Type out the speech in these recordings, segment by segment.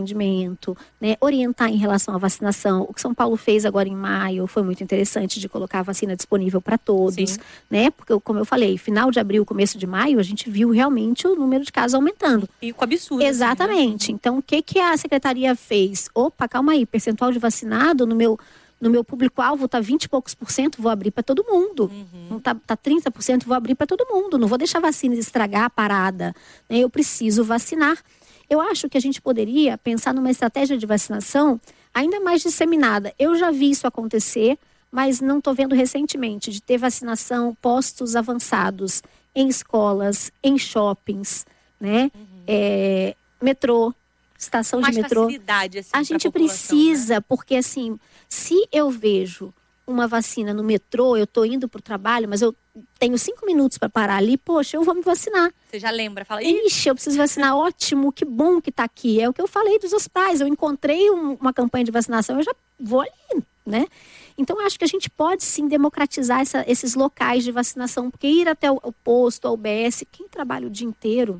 atendimento, né? Orientar em relação à vacinação. O que São Paulo fez agora em maio foi muito interessante, de colocar a vacina disponível para todos, Sim. né? Porque, como eu falei, final de abril, começo de maio, a gente viu realmente o número de casos aumentando. E com absurdo. Exatamente. Assim, né? Então, o que a secretaria fez? Opa, calma aí, percentual de vacinado no meu público-alvo está 20 e poucos %, vou abrir para todo mundo. Não tá 30%, vou abrir para todo mundo. Não vou deixar a vacina estragar a parada, né? Eu preciso vacinar. Eu acho que a gente poderia pensar numa estratégia de vacinação ainda mais disseminada. Eu já vi isso acontecer, mas não estou vendo recentemente, de ter vacinação, postos avançados em escolas, em shoppings, né? Metrô, estação de metrô. Facilidade, assim, a gente precisa, né? Porque assim, se eu vejo uma vacina no metrô, eu estou indo para o trabalho, mas eu tenho 5 minutos para parar ali, poxa, eu vou me vacinar. Você já lembra? Fala, ixi, eu preciso vacinar, ótimo, que bom que está aqui. É o que eu falei dos hospitais, eu encontrei uma campanha de vacinação, eu já vou ali, né? Então, acho que a gente pode sim democratizar esses locais de vacinação, porque ir até o posto, ao UBS, quem trabalha o dia inteiro...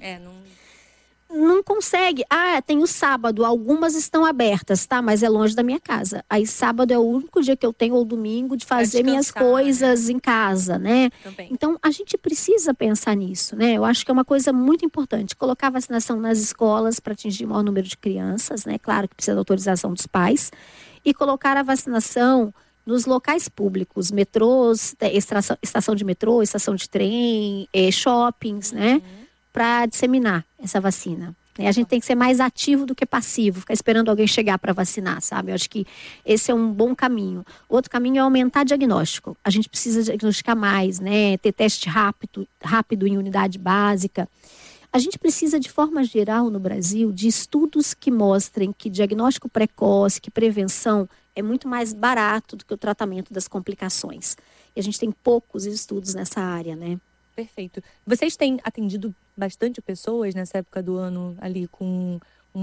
Não consegue. Tem o sábado, algumas estão abertas, tá? Mas é longe da minha casa. Aí sábado é o único dia que eu tenho, ou domingo, de fazer minhas coisas, né? Em casa, né? Também. Então, a gente precisa pensar nisso, né? Eu acho que é uma coisa muito importante. Colocar a vacinação nas escolas para atingir o maior número de crianças, né? Claro que precisa da autorização dos pais. E colocar a vacinação nos locais públicos, metrôs, estação de metrô, estação de trem, shoppings, né? Para disseminar essa vacina. A gente tem que ser mais ativo do que passivo, ficar esperando alguém chegar para vacinar, sabe? Eu acho que esse é um bom caminho. Outro caminho é aumentar diagnóstico. A gente precisa diagnosticar mais, né? Ter teste rápido em unidade básica. A gente precisa, de forma geral, no Brasil, de estudos que mostrem que diagnóstico precoce, que prevenção é muito mais barato do que o tratamento das complicações. E a gente tem poucos estudos nessa área, né? Perfeito. Vocês têm atendido bastante pessoas nessa época do ano ali com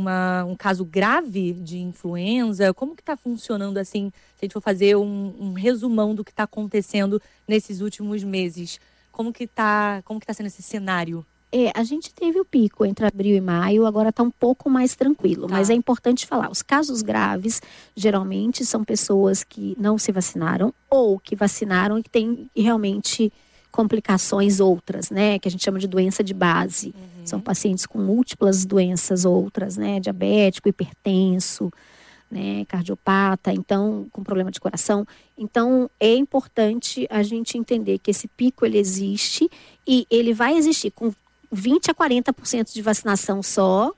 um caso grave de influenza? Como que está funcionando assim, se a gente for fazer um resumão do que está acontecendo nesses últimos meses? Como que tá sendo esse cenário? A gente teve o pico entre abril e maio, agora está um pouco mais tranquilo. Tá. Mas é importante falar, os casos graves, geralmente, são pessoas que não se vacinaram ou que vacinaram e que têm realmente complicações outras, né? Que a gente chama de doença de base. São pacientes com múltiplas doenças outras, né? Diabético, hipertenso, né? Cardiopata, então, com problema de coração. Então, é importante a gente entender que esse pico, ele existe e ele vai existir com 20 a 40% de vacinação só.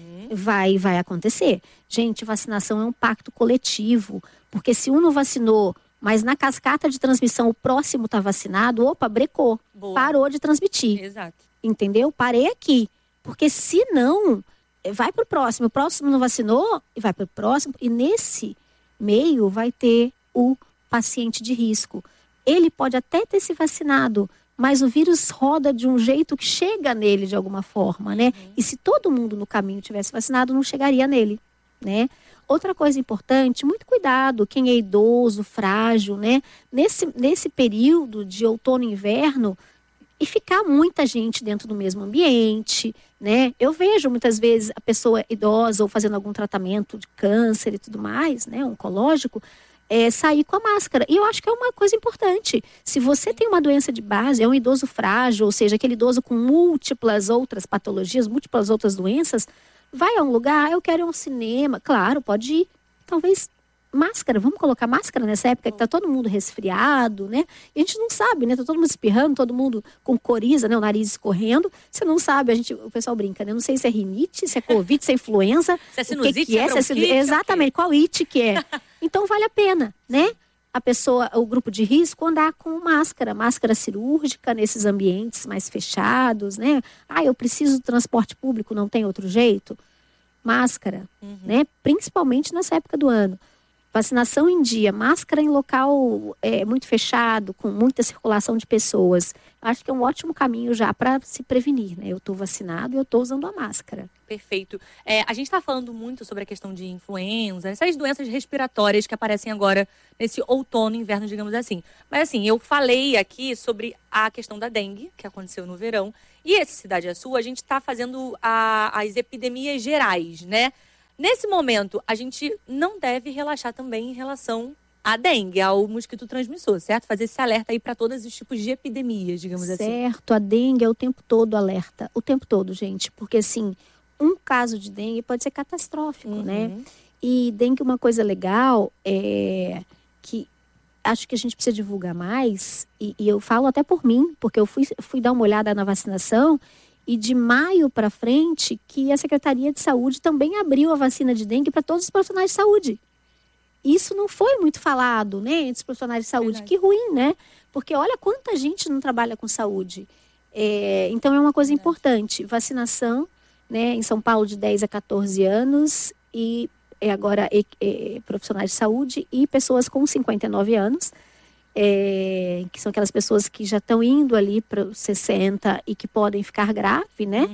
Vai acontecer. Gente, vacinação é um pacto coletivo, porque se um não vacinou, mas na cascata de transmissão o próximo está vacinado, opa, brecou. Boa. Parou de transmitir. Exato. Entendeu? Parei aqui. Porque se não, vai para o próximo não vacinou, e vai para o próximo. E nesse meio vai ter o paciente de risco. Ele pode até ter se vacinado, mas o vírus roda de um jeito que chega nele de alguma forma, né? E se todo mundo no caminho tivesse vacinado, não chegaria nele, né? Outra coisa importante, muito cuidado, quem é idoso, frágil, né? Nesse período de outono e inverno, e ficar muita gente dentro do mesmo ambiente, né? Eu vejo muitas vezes a pessoa idosa ou fazendo algum tratamento de câncer e tudo mais, né? Oncológico, sair com a máscara. E eu acho que é uma coisa importante. Se você tem uma doença de base, é um idoso frágil, ou seja, aquele idoso com múltiplas outras patologias, múltiplas outras doenças, vai a um lugar, eu quero ir a um cinema. Claro, pode ir. Talvez máscara, vamos colocar máscara nessa época que tá todo mundo resfriado, né? E a gente não sabe, né? Tá todo mundo espirrando, todo mundo com coriza, né? O nariz escorrendo. Você não sabe, o pessoal brinca, né? Não sei se é rinite, se é covid, se é influenza. Se é sinusite, se é bronquite, exatamente, qual it que é. Então vale a pena, né? A pessoa, o grupo de risco, andar com máscara cirúrgica nesses ambientes mais fechados, né? Eu preciso do transporte público, não tem outro jeito. Máscara, né? Principalmente nessa época do ano. Vacinação em dia, máscara em local muito fechado, com muita circulação de pessoas. Acho que é um ótimo caminho já para se prevenir, né? Eu estou vacinado e eu estou usando a máscara. Perfeito. A gente está falando muito sobre a questão de influenza, essas doenças respiratórias que aparecem agora nesse outono, inverno, digamos assim. Mas assim, eu falei aqui sobre a questão da dengue, que aconteceu no verão. E esse Cidade é Sua, a gente está fazendo as epidemias gerais, né? Nesse momento, a gente não deve relaxar também em relação à dengue, ao mosquito transmissor, certo? Fazer esse alerta aí para todos os tipos de epidemias, digamos assim. Certo, a dengue é o tempo todo alerta. O tempo todo, gente. Porque, assim, um caso de dengue pode ser catastrófico, né? E dengue, uma coisa legal é que acho que a gente precisa divulgar mais, e eu falo até por mim, porque eu fui dar uma olhada na vacinação, e de maio para frente, que a Secretaria de Saúde também abriu a vacina de dengue para todos os profissionais de saúde. Isso não foi muito falado, né, entre os profissionais de saúde. Verdade. Que ruim, né? Porque olha quanta gente não trabalha com saúde. Então é uma coisa importante. Vacinação, né, em São Paulo de 10 a 14 anos, e agora profissionais de saúde e pessoas com 59 anos, que são aquelas pessoas que já estão indo ali para os 60 e que podem ficar grave, né?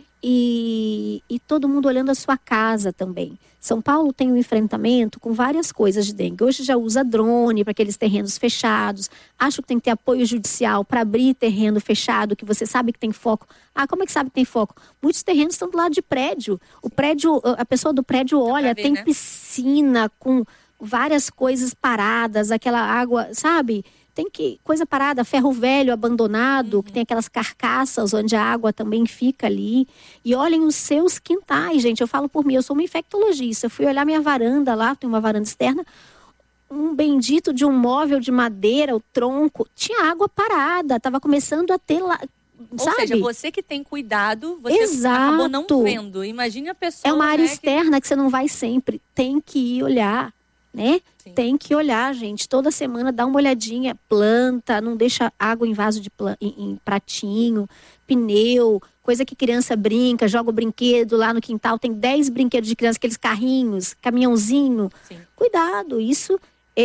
E todo mundo olhando a sua casa também. São Paulo tem um enfrentamento com várias coisas de dengue. Hoje já usa drone para aqueles terrenos fechados. Acho que tem que ter apoio judicial para abrir terreno fechado, que você sabe que tem foco. Ah, como é que sabe que tem foco? Muitos terrenos estão do lado de prédio. O prédio, a pessoa do prédio olha, tem piscina com várias coisas paradas, aquela água, sabe? Tem coisa parada, ferro velho abandonado, que tem aquelas carcaças onde a água também fica ali. E olhem os seus quintais, gente. Eu falo por mim, eu sou uma infectologista. Eu fui olhar minha varanda lá, tem uma varanda externa. Um bendito de um móvel de madeira, o tronco, tinha água parada, estava começando a ter lá. Ou sabe? seja, você que tem cuidado, você acabou não vendo. Imagine a pessoa. É uma área externa que você não vai sempre. Tem que ir olhar, né? Sim. Tem que olhar, gente. Toda semana dá uma olhadinha. Planta, não deixa água em vaso em pratinho, pneu, coisa que criança brinca, joga o brinquedo lá no quintal. Tem 10 brinquedos de criança, aqueles carrinhos, caminhãozinho. Sim. Cuidado, isso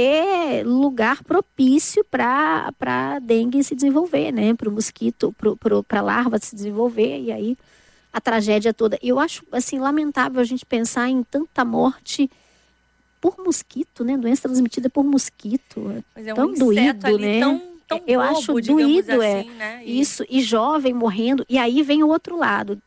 é lugar propício para dengue se desenvolver, né? Para o mosquito, para a larva se desenvolver, e aí a tragédia toda. Eu acho, assim, lamentável a gente pensar em tanta morte por mosquito, né? Doença transmitida por mosquito. Mas é tão um doído, ali, né? Tão eu bobo, acho doído, assim, né? Isso, e jovem morrendo. E aí vem o outro lado.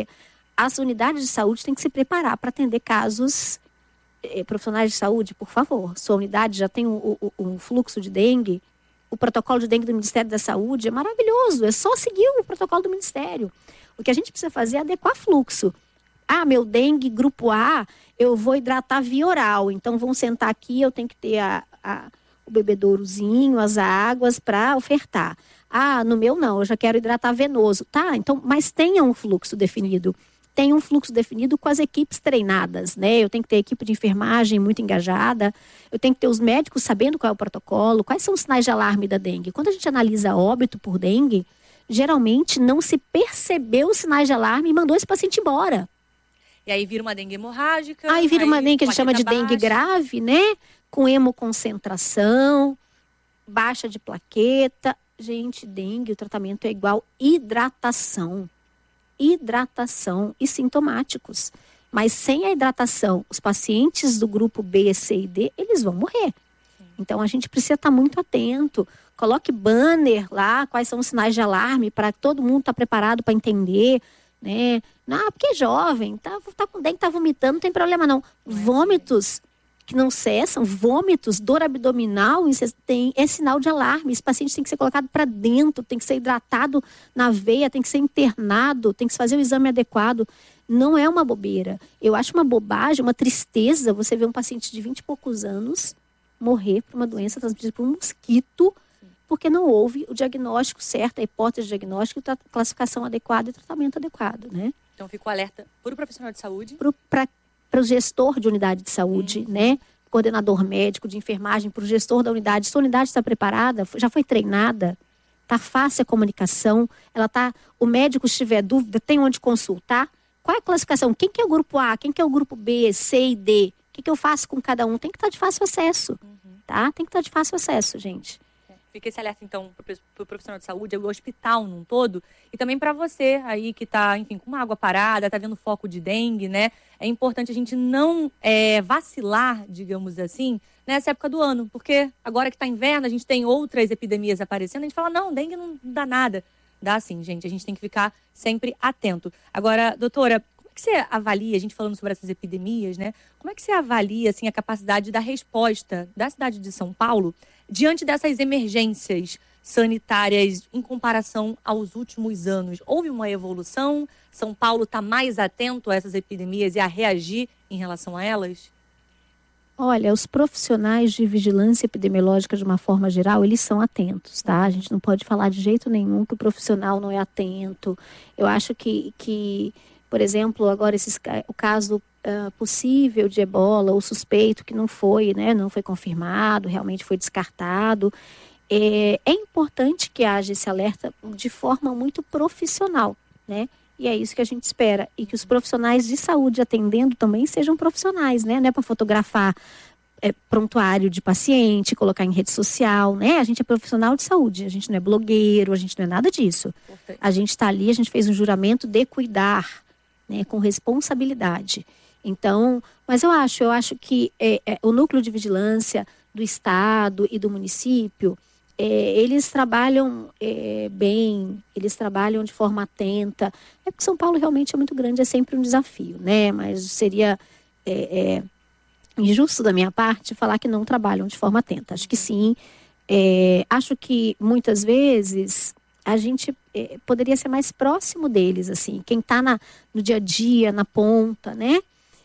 As unidades de saúde têm que se preparar para atender casos. Profissionais de saúde, por favor, sua unidade já tem um fluxo de dengue, o protocolo de dengue do Ministério da Saúde é maravilhoso, é só seguir o protocolo do Ministério. O que a gente precisa fazer é adequar fluxo. Ah, meu dengue grupo A, eu vou hidratar via oral, então vão sentar aqui, eu tenho que ter o bebedourozinho, as águas para ofertar. Ah, no meu não, eu já quero hidratar venoso. Tá, então, mas tenha um fluxo definido. Tem um fluxo definido com as equipes treinadas, né? Eu tenho que ter equipe de enfermagem muito engajada, eu tenho que ter os médicos sabendo qual é o protocolo, quais são os sinais de alarme da dengue. Quando a gente analisa óbito por dengue, geralmente não se percebeu os sinais de alarme e mandou esse paciente embora. E aí vira uma dengue hemorrágica. Aí vira uma dengue que a gente chama de dengue grave, né? Com hemoconcentração, baixa de plaqueta. Gente, dengue, o tratamento é igual hidratação e sintomáticos. Mas sem a hidratação, os pacientes do grupo B, C e D, eles vão morrer. Então a gente precisa estar muito atento. Coloque banner lá, quais são os sinais de alarme, para todo mundo estar preparado para entender, né? Não, porque é jovem, tá com dengue, tá vomitando, não tem problema não. Vômitos que não cessam, vômitos, dor abdominal, é sinal de alarme. Esse paciente tem que ser colocado para dentro, tem que ser hidratado na veia, tem que ser internado, tem que se fazer o exame adequado. Não é uma bobeira. Eu acho uma bobagem, uma tristeza você ver um paciente de 20 e poucos anos morrer por uma doença transmitida por um mosquito, porque não houve o diagnóstico certo, a hipótese de diagnóstico, a classificação adequada e tratamento adequado, né? Então, fico alerta para o profissional de saúde. Para o gestor de unidade de saúde, né? Coordenador médico de enfermagem, para o gestor da unidade. Sua unidade está preparada, já foi treinada, está fácil a comunicação, o médico, se tiver dúvida, tem onde consultar. Qual é a classificação? Quem que é o grupo A? Quem que é o grupo B, C e D? O que eu faço com cada um? Tem que estar de fácil acesso, tá? Tem que estar de fácil acesso, gente. Fica esse alerta, então, para o profissional de saúde, o hospital num todo, e também para você aí que está, enfim, com uma água parada, está vendo foco de dengue, né? É importante a gente não vacilar, digamos assim, nessa época do ano, porque agora que está inverno, a gente tem outras epidemias aparecendo, a gente fala, não, dengue não dá nada. Dá sim, gente, a gente tem que ficar sempre atento. Agora, doutora, como que você avalia, a gente falando sobre essas epidemias, né? Como é que você avalia, assim, a capacidade da resposta da cidade de São Paulo diante dessas emergências sanitárias em comparação aos últimos anos? Houve uma evolução? São Paulo está mais atento a essas epidemias e a reagir em relação a elas? Olha, os profissionais de vigilância epidemiológica, de uma forma geral, eles são atentos, tá? A gente não pode falar de jeito nenhum que o profissional não é atento. Eu acho que por exemplo, agora o caso possível de ebola, ou suspeito, que não foi, né? Não foi confirmado, realmente foi descartado. É importante que haja esse alerta de forma muito profissional, né? E é isso que a gente espera. E que os profissionais de saúde atendendo também sejam profissionais, né? Não é para fotografar prontuário de paciente, colocar em rede social, né? A gente é profissional de saúde, a gente não é blogueiro, a gente não é nada disso. A gente está ali, a gente fez um juramento de cuidar, né? Com responsabilidade. Então, mas eu acho que o núcleo de vigilância do Estado e do município, eles trabalham bem, eles trabalham de forma atenta. É porque São Paulo realmente é muito grande, é sempre um desafio, né? Mas seria injusto da minha parte falar que não trabalham de forma atenta. Acho que sim. Acho que muitas vezes a gente poderia ser mais próximo deles, assim. Quem está no dia a dia, na ponta, né?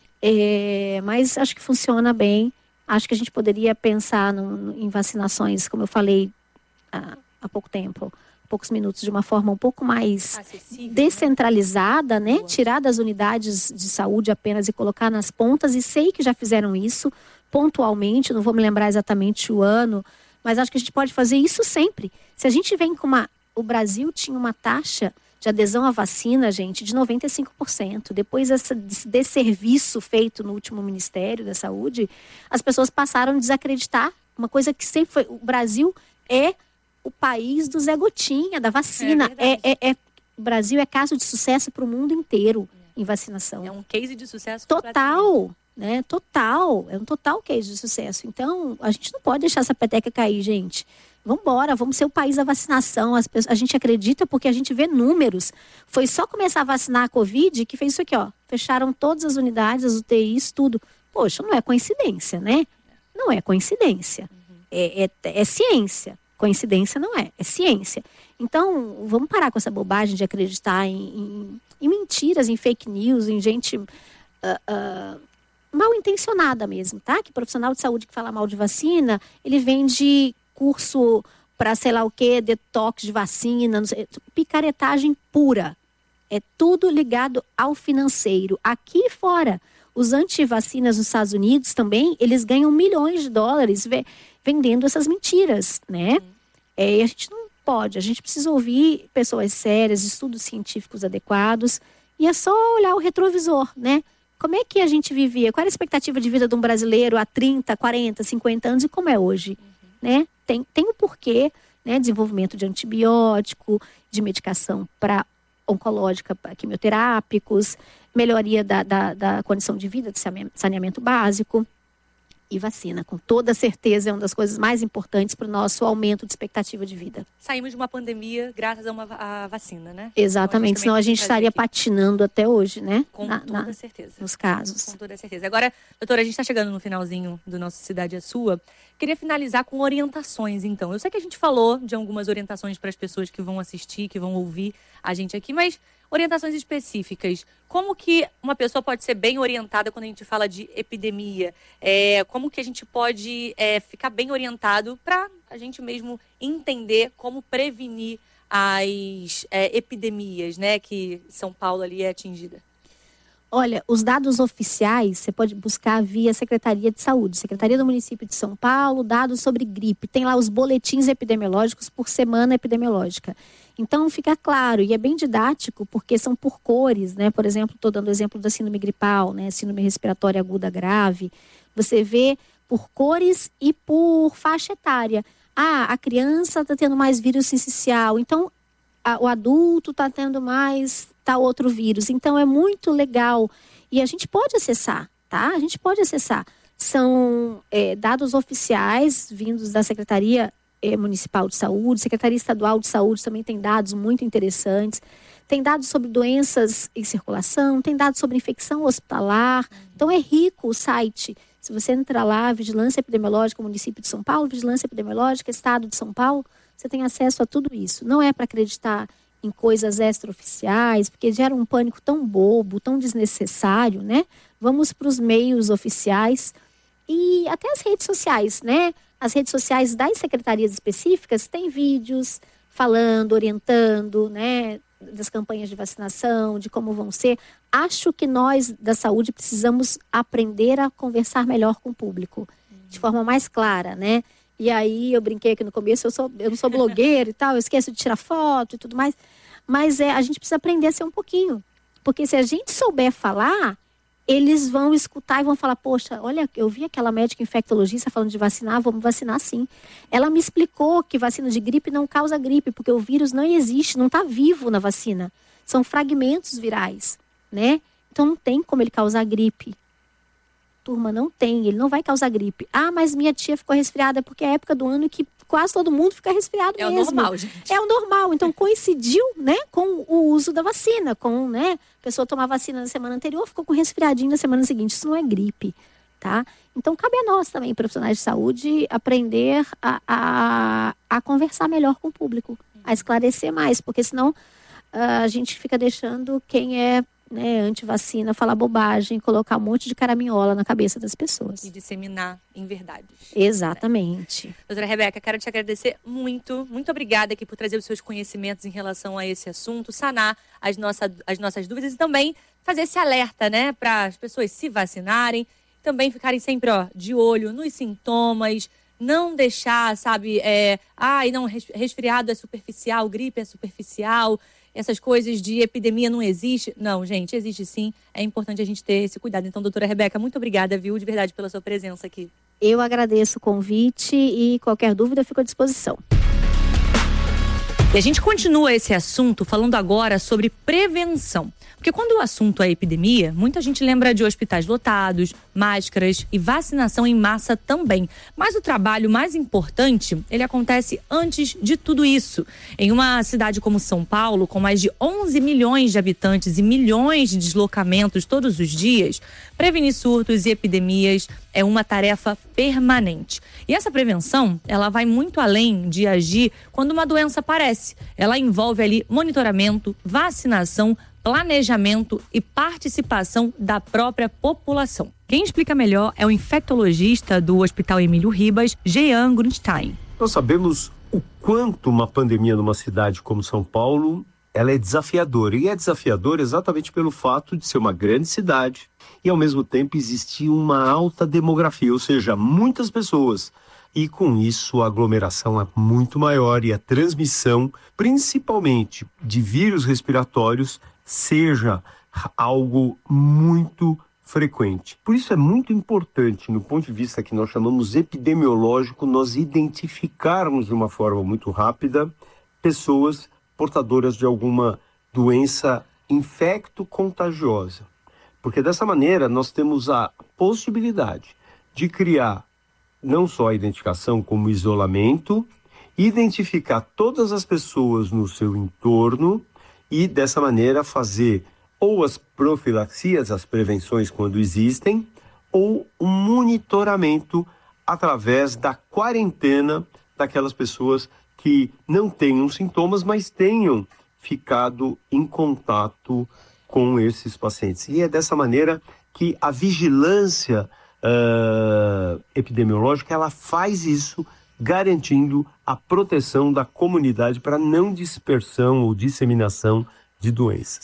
Mas acho que funciona bem. Acho que a gente poderia pensar em vacinações, como eu falei há pouco tempo, poucos minutos, de uma forma um pouco mais acessível, descentralizada, né? Tirar das unidades de saúde apenas e colocar nas pontas. E sei que já fizeram isso pontualmente, não vou me lembrar exatamente o ano, mas acho que a gente pode fazer isso sempre. Se a gente vem com o Brasil tinha uma taxa de adesão à vacina, gente, de 95%. Depois desse desserviço feito no último Ministério da Saúde, as pessoas passaram a desacreditar. Uma coisa que sempre foi... O Brasil é o país do Zé Gotinha, da vacina. O Brasil é caso de sucesso para o mundo inteiro em vacinação. É um case de sucesso total, né? Total. É um total case de sucesso. Então, a gente não pode deixar essa peteca cair, gente. Vamos embora, vamos ser o país da vacinação. A gente acredita porque a gente vê números. Foi só começar a vacinar a Covid que fez isso aqui, ó. Fecharam todas as unidades, as UTIs, tudo. Poxa, não é coincidência, né? Não é coincidência. É ciência. Coincidência não é ciência. Então, vamos parar com essa bobagem de acreditar em mentiras, em fake news, em gente mal intencionada mesmo, tá? Que profissional de saúde que fala mal de vacina, ele vende curso para sei lá o que, detox de vacina, não sei, picaretagem pura. É tudo ligado ao financeiro. Aqui fora, os antivacinas nos Estados Unidos também, eles ganham milhões de dólares vendendo essas mentiras, né? E a gente não pode, a gente precisa ouvir pessoas sérias, estudos científicos adequados, e é só olhar o retrovisor, né? Como é que a gente vivia? Qual era a expectativa de vida de um brasileiro há 30, 40, 50 anos e como é hoje? Né? Tem um porquê, né? Desenvolvimento de antibiótico, de medicação oncológica, para quimioterápicos, melhoria da condição de vida, de saneamento básico. E vacina, com toda certeza, é uma das coisas mais importantes para o nosso aumento de expectativa de vida. Saímos de uma pandemia graças a vacina, né? Exatamente, então, senão a gente estaria patinando até hoje, né? Com toda certeza. Nos casos. Com toda certeza. Agora, doutora, a gente está chegando no finalzinho do nosso Cidade é Sua. Queria finalizar com orientações, então. Eu sei que a gente falou de algumas orientações para as pessoas que vão assistir, que vão ouvir a gente aqui, mas orientações específicas. Como que uma pessoa pode ser bem orientada quando a gente fala de epidemia? Como que a gente pode ficar bem orientado para a gente mesmo entender como prevenir as epidemias, né, que São Paulo ali é atingida? Olha, os dados oficiais você pode buscar via Secretaria de Saúde, Secretaria do Município de São Paulo, dados sobre gripe. Tem lá os boletins epidemiológicos por semana epidemiológica. Então fica claro, e é bem didático, porque são por cores, né? Por exemplo, estou dando o exemplo da síndrome gripal, né? Síndrome respiratória aguda grave. Você vê por cores e por faixa etária. A criança está tendo mais vírus sincicial, então o adulto está tendo mais tal outro vírus. Então é muito legal. E a gente pode acessar, tá? A gente pode acessar. São dados oficiais vindos da Secretaria Municipal de Saúde, Secretaria Estadual de Saúde também tem dados muito interessantes. Tem dados sobre doenças em circulação, tem dados sobre infecção hospitalar. Então é rico o site. Se você entrar lá, Vigilância Epidemiológica, Município de São Paulo, Vigilância Epidemiológica, Estado de São Paulo, você tem acesso a tudo isso. Não é para acreditar em coisas extraoficiais, porque gera um pânico tão bobo, tão desnecessário, né? Vamos para os meios oficiais e até as redes sociais, né? As redes sociais das secretarias específicas têm vídeos falando, orientando, né? Das campanhas de vacinação, de como vão ser. Acho que nós da saúde precisamos aprender a conversar melhor com o público, de forma mais clara, né? E aí eu brinquei aqui no começo, eu não sou blogueira e tal, eu esqueço de tirar foto e tudo mais, mas a gente precisa aprender a ser um pouquinho, porque se a gente souber falar, eles vão escutar e vão falar, poxa, olha, eu vi aquela médica infectologista falando de vacinar, vamos vacinar sim. Ela me explicou que vacina de gripe não causa gripe, porque o vírus não existe, não está vivo na vacina. São fragmentos virais, né? Então não tem como ele causar gripe. Turma, não tem, ele não vai causar gripe. Ah, mas minha tia ficou resfriada, porque é a época do ano que quase todo mundo fica resfriado mesmo. É o normal, gente. É o normal. Então coincidiu, né, com o uso da vacina, com, né, a pessoa tomar vacina na semana anterior, ficou com resfriadinho na semana seguinte. Isso não é gripe, tá? Então cabe a nós também, profissionais de saúde, aprender a conversar melhor com o público, a esclarecer mais, porque senão a gente fica deixando quem é, né, anti-vacina falar bobagem, colocar um monte de caraminhola na cabeça das pessoas. E disseminar inverdades. Exatamente. Né? Doutora Rebeca, quero te agradecer muito. Muito obrigada aqui por trazer os seus conhecimentos em relação a esse assunto, sanar as nossas dúvidas e também fazer esse alerta, né, para as pessoas se vacinarem, também ficarem sempre, de olho nos sintomas, não deixar, sabe, resfriado é superficial, gripe é superficial, essas coisas de epidemia não existe. Não, gente, existe sim. É importante a gente ter esse cuidado. Então, doutora Rebeca, muito obrigada, viu, de verdade, pela sua presença aqui. Eu agradeço o convite e qualquer dúvida eu fico à disposição. E a gente continua esse assunto falando agora sobre prevenção. Porque quando o assunto é epidemia, muita gente lembra de hospitais lotados, máscaras e vacinação em massa também. Mas o trabalho mais importante, ele acontece antes de tudo isso. Em uma cidade como São Paulo, com mais de 11 milhões de habitantes e milhões de deslocamentos todos os dias, prevenir surtos e epidemias é uma tarefa permanente. E essa prevenção, ela vai muito além de agir quando uma doença aparece. Ela envolve ali monitoramento, vacinação, planejamento e participação da própria população. Quem explica melhor é o infectologista do Hospital Emílio Ribas, Jean Grunstein. Nós sabemos o quanto uma pandemia numa cidade como São Paulo, ela é desafiadora. E é desafiadora exatamente pelo fato de ser uma grande cidade e, ao mesmo tempo, existir uma alta demografia, ou seja, muitas pessoas. E com isso a aglomeração é muito maior e a transmissão, principalmente de vírus respiratórios, seja algo muito frequente. Por isso é muito importante, no ponto de vista que nós chamamos epidemiológico, nós identificarmos de uma forma muito rápida pessoas portadoras de alguma doença infecto-contagiosa. Porque dessa maneira nós temos a possibilidade de criar não só a identificação como isolamento, identificar todas as pessoas no seu entorno e dessa maneira fazer ou as profilaxias, as prevenções quando existem, ou um monitoramento através da quarentena daquelas pessoas que não tenham sintomas, mas tenham ficado em contato com esses pacientes. E é dessa maneira que a vigilância epidemiológica, ela faz isso, garantindo a proteção da comunidade para não dispersão ou disseminação de doenças.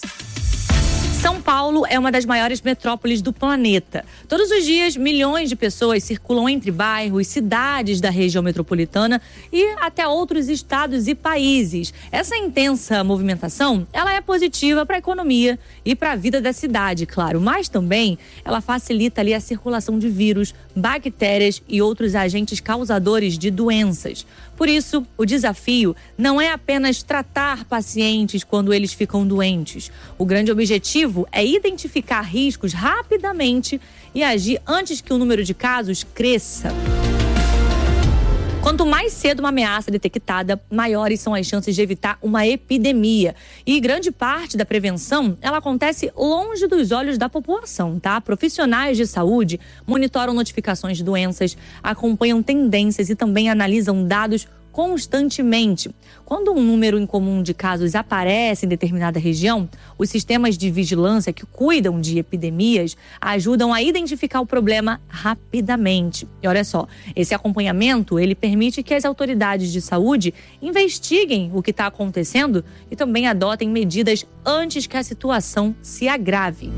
São Paulo é uma das maiores metrópoles do planeta. Todos os dias, milhões de pessoas circulam entre bairros, cidades da região metropolitana e até outros estados e países. Essa intensa movimentação, ela é positiva para a economia e para a vida da cidade, claro, mas também ela facilita ali a circulação de vírus, bactérias e outros agentes causadores de doenças. Por isso, o desafio não é apenas tratar pacientes quando eles ficam doentes. O grande objetivo é identificar riscos rapidamente e agir antes que o número de casos cresça. Quanto mais cedo uma ameaça detectada, maiores são as chances de evitar uma epidemia. E grande parte da prevenção, ela acontece longe dos olhos da população, tá? Profissionais de saúde monitoram notificações de doenças, acompanham tendências e também analisam dados constantemente. Quando um número incomum de casos aparece em determinada região, os sistemas de vigilância que cuidam de epidemias ajudam a identificar o problema rapidamente. E olha só, esse acompanhamento, ele permite que as autoridades de saúde investiguem o que está acontecendo e também adotem medidas antes que a situação se agrave.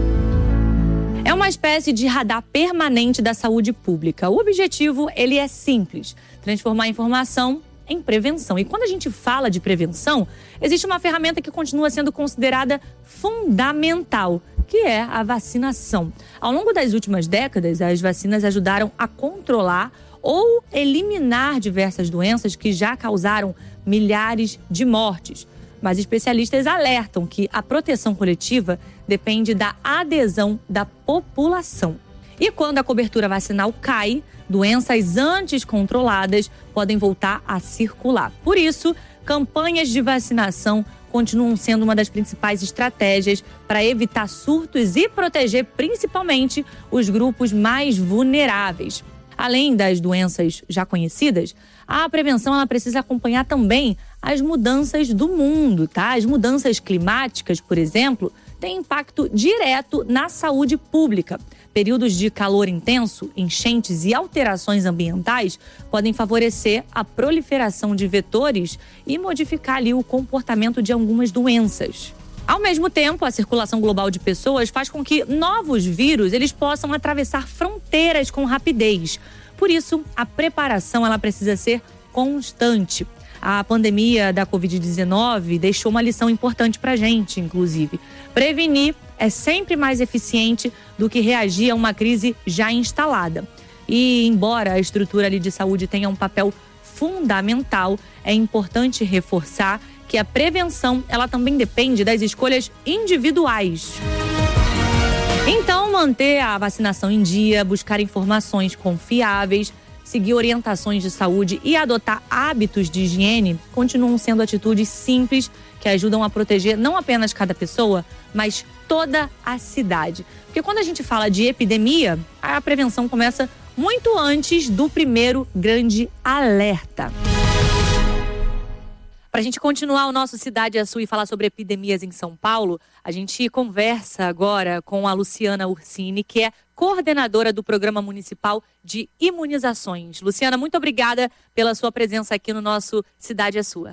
É uma espécie de radar permanente da saúde pública. O objetivo, ele é simples: transformar a informação em prevenção. E quando a gente fala de prevenção, existe uma ferramenta que continua sendo considerada fundamental, que é a vacinação. Ao longo das últimas décadas, as vacinas ajudaram a controlar ou eliminar diversas doenças que já causaram milhares de mortes. Mas especialistas alertam que a proteção coletiva depende da adesão da população. E quando a cobertura vacinal cai, doenças antes controladas podem voltar a circular. Por isso, campanhas de vacinação continuam sendo uma das principais estratégias para evitar surtos e proteger principalmente os grupos mais vulneráveis. Além das doenças já conhecidas, a prevenção ela precisa acompanhar também as mudanças do mundo, tá? As mudanças climáticas, por exemplo, têm impacto direto na saúde pública. Períodos de calor intenso, enchentes e alterações ambientais podem favorecer a proliferação de vetores e modificar ali o comportamento de algumas doenças. Ao mesmo tempo, a circulação global de pessoas faz com que novos vírus eles possam atravessar fronteiras com rapidez. Por isso, a preparação ela precisa ser constante. A pandemia da Covid-19 deixou uma lição importante para a gente, inclusive. Prevenir é sempre mais eficiente do que reagir a uma crise já instalada. E, embora a estrutura ali de saúde tenha um papel fundamental, é importante reforçar que a prevenção ela também depende das escolhas individuais. Então, manter a vacinação em dia, buscar informações confiáveis, seguir orientações de saúde e adotar hábitos de higiene continuam sendo atitudes simples que ajudam a proteger não apenas cada pessoa, mas toda a cidade. Porque quando a gente fala de epidemia, a prevenção começa muito antes do primeiro grande alerta. Para a gente continuar o nosso Cidade Azul e falar sobre epidemias em São Paulo, a gente conversa agora com a Luciana Ursini, que é coordenadora do Programa Municipal de Imunizações. Luciana, muito obrigada pela sua presença aqui no nosso Cidade Azul.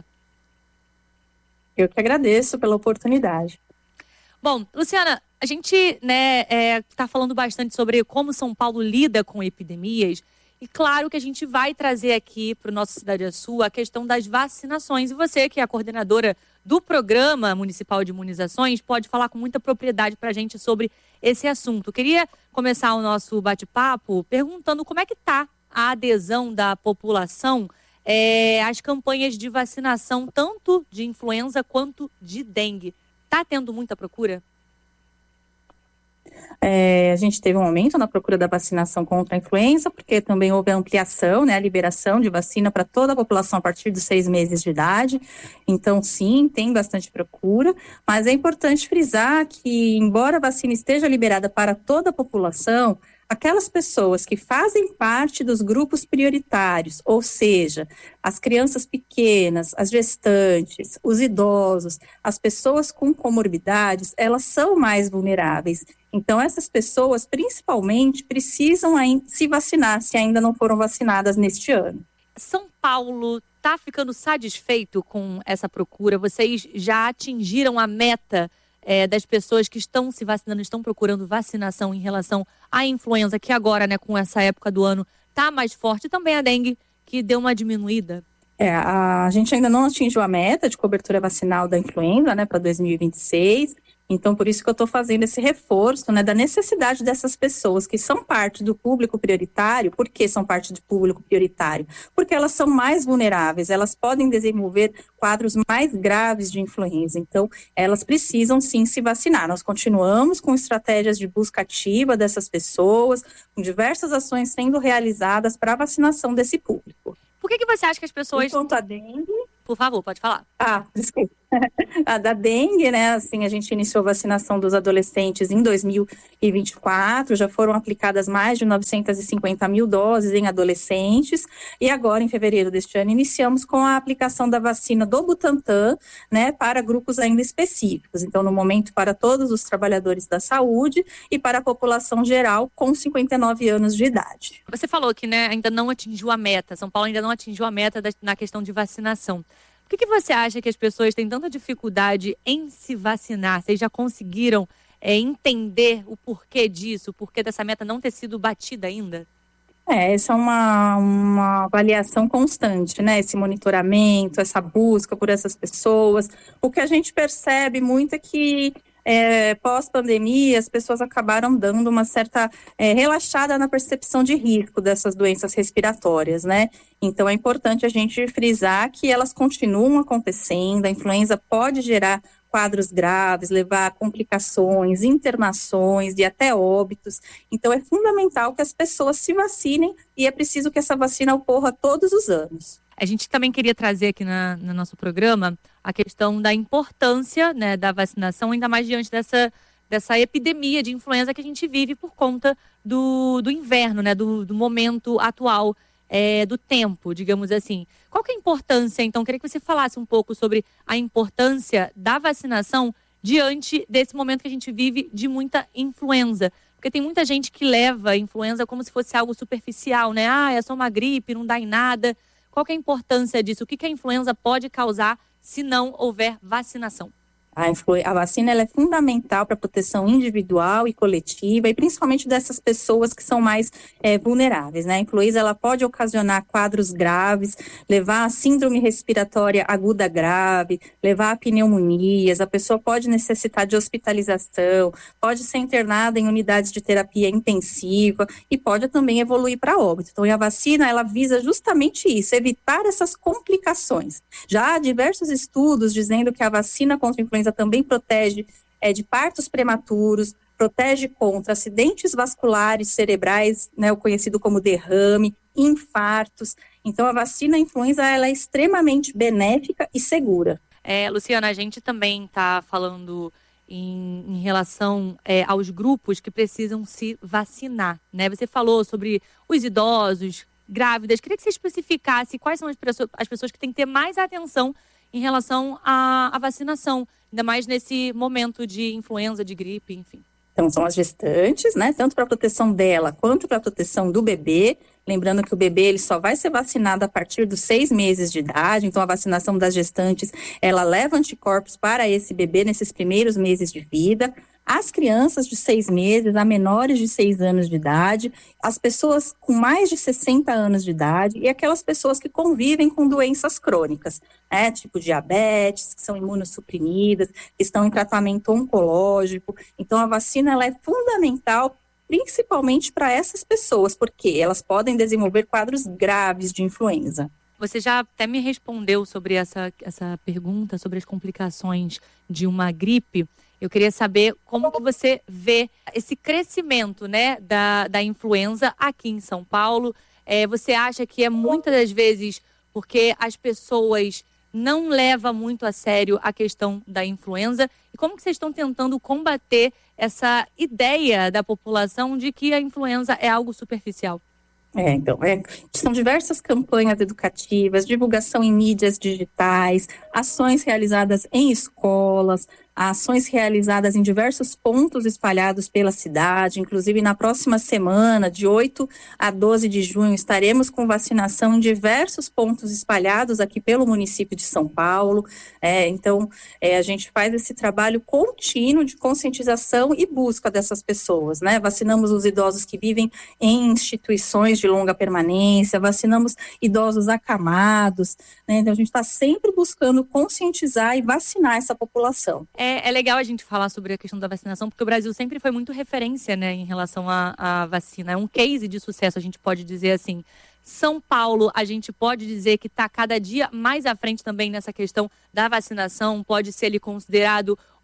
Eu que agradeço pela oportunidade. Bom, Luciana, a gente está falando bastante sobre como São Paulo lida com epidemias. E claro que a gente vai trazer aqui para o nosso Cidade Azul a questão das vacinações. E você, que é a coordenadora do Programa Municipal de Imunizações, pode falar com muita propriedade para a gente sobre esse assunto. Queria começar o nosso bate-papo perguntando como é que está a adesão da população às campanhas de vacinação, tanto de influenza quanto de dengue. Está tendo muita procura? A gente teve um aumento na procura da vacinação contra a influenza, porque também houve a ampliação, a liberação de vacina para toda a população a partir de 6 meses de idade. Então, sim, tem bastante procura, mas é importante frisar que, embora a vacina esteja liberada para toda a população, aquelas pessoas que fazem parte dos grupos prioritários, ou seja, as crianças pequenas, as gestantes, os idosos, as pessoas com comorbidades, elas são mais vulneráveis. Então, essas pessoas, principalmente, precisam se vacinar, se ainda não foram vacinadas neste ano. São Paulo está ficando satisfeito com essa procura? Vocês já atingiram a meta das pessoas que estão se vacinando, estão procurando vacinação em relação à influenza, que agora, com essa época do ano, está mais forte, e também a dengue, que deu uma diminuída? A gente ainda não atingiu a meta de cobertura vacinal da influenza, para 2026. Então, por isso que eu estou fazendo esse reforço, da necessidade dessas pessoas que são parte do público prioritário. Por que são parte do público prioritário? Porque elas são mais vulneráveis, elas podem desenvolver quadros mais graves de influenza. Então, elas precisam sim se vacinar. Nós continuamos com estratégias de busca ativa dessas pessoas, com diversas ações sendo realizadas para a vacinação desse público. Por que você acha que as pessoas... Quanto à dengue... Por favor, pode falar. Desculpa. A da dengue, né, assim, a gente iniciou a vacinação dos adolescentes em 2024, já foram aplicadas mais de 950 mil doses em adolescentes, e agora, em fevereiro deste ano, iniciamos com a aplicação da vacina do Butantan, né, para grupos ainda específicos. Então, no momento, para todos os trabalhadores da saúde e para a população geral com 59 anos de idade. Você falou que, né, ainda não atingiu a meta, São Paulo ainda não atingiu a meta na questão de vacinação. Por que você acha que as pessoas têm tanta dificuldade em se vacinar? Vocês já conseguiram entender o porquê disso, o porquê dessa meta não ter sido batida ainda? Essa é uma avaliação constante, né? Esse monitoramento, essa busca por essas pessoas. O que a gente percebe muito é que pós-pandemia, as pessoas acabaram dando uma certa relaxada na percepção de risco dessas doenças respiratórias, né? Então, é importante a gente frisar que elas continuam acontecendo, a influenza pode gerar quadros graves, levar a complicações, internações e até óbitos. Então, é fundamental que as pessoas se vacinem e é preciso que essa vacina ocorra todos os anos. A gente também queria trazer aqui no nosso programa a questão da importância, né, da vacinação, ainda mais diante dessa epidemia de influenza que a gente vive por conta do inverno, né, do momento atual do tempo, digamos assim. Qual que é a importância, então? Queria que você falasse um pouco sobre a importância da vacinação diante desse momento que a gente vive de muita influenza. Porque tem muita gente que leva a influenza como se fosse algo superficial, né? É só uma gripe, não dá em nada. Qual que é a importância disso? O que a influenza pode causar se não houver vacinação? A vacina ela é fundamental para a proteção individual e coletiva, e principalmente dessas pessoas que são mais vulneráveis, né? A influenza ela pode ocasionar quadros graves, levar a síndrome respiratória aguda grave, levar a pneumonias, a pessoa pode necessitar de hospitalização, pode ser internada em unidades de terapia intensiva e pode também evoluir para óbito. Então, a vacina ela visa justamente isso, evitar essas complicações. Já há diversos estudos dizendo que a vacina contra a influenza também protege de partos prematuros, protege contra acidentes vasculares cerebrais, né, o conhecido como derrame, infartos. Então, a vacina influenza ela é extremamente benéfica e segura. Luciana, a gente também está falando em relação aos grupos que precisam se vacinar, né? Você falou sobre os idosos, grávidas. Queria que você especificasse quais são as pessoas que têm que ter mais atenção em relação à vacinação, ainda mais nesse momento de influenza, de gripe, enfim. Então, são as gestantes, né? Tanto para a proteção dela quanto para a proteção do bebê. Lembrando que o bebê ele só vai ser vacinado a partir dos 6 meses de idade. Então, a vacinação das gestantes, ela leva anticorpos para esse bebê nesses primeiros meses de vida. As crianças de 6 meses a menores de 6 anos de idade, as pessoas com mais de 60 anos de idade e aquelas pessoas que convivem com doenças crônicas, né, tipo diabetes, que são imunossuprimidas, que estão em tratamento oncológico. Então, a vacina ela é fundamental, principalmente para essas pessoas, porque elas podem desenvolver quadros graves de influenza. Você já até me respondeu sobre essa pergunta, sobre as complicações de uma gripe. Eu queria saber como que você vê esse crescimento, né, da influenza aqui em São Paulo. Você acha que muitas das vezes porque as pessoas não levam muito a sério a questão da influenza? E como que vocês estão tentando combater essa ideia da população de que a influenza é algo superficial? São diversas campanhas educativas, divulgação em mídias digitais, ações realizadas em escolas, ações realizadas em diversos pontos espalhados pela cidade. Inclusive, na próxima semana, de 8 a 12 de junho, estaremos com vacinação em diversos pontos espalhados aqui pelo município de São Paulo. A gente faz esse trabalho contínuo de conscientização e busca dessas pessoas, né? Vacinamos os idosos que vivem em instituições de longa permanência, vacinamos idosos acamados, né? Então, a gente está sempre buscando conscientizar e vacinar essa população. É legal a gente falar sobre a questão da vacinação, porque o Brasil sempre foi muito referência, né, em relação à vacina. É um case de sucesso, a gente pode dizer assim. São Paulo, a gente pode dizer que está cada dia mais à frente também nessa questão da vacinação, pode ser ali considerado